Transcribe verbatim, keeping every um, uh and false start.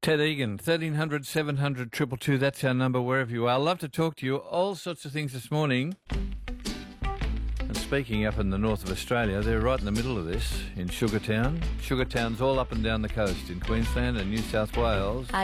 Ted Egan, thirteen hundred, seven hundred, two two two, that's our number wherever you are. I'd love to talk to you. All sorts of things this morning. And speaking up in the north of Australia, they're right in the middle of this in Sugartown. Sugartown's all up and down the coast in Queensland and New South Wales.